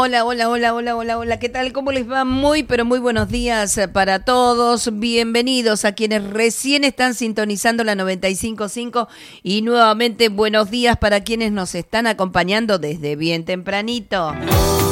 Hola, ¿qué tal? ¿Cómo les va? Muy, pero muy buenos días para todos. Bienvenidos a quienes recién están sintonizando la 95.5 y nuevamente buenos días para quienes nos están acompañando desde bien tempranito.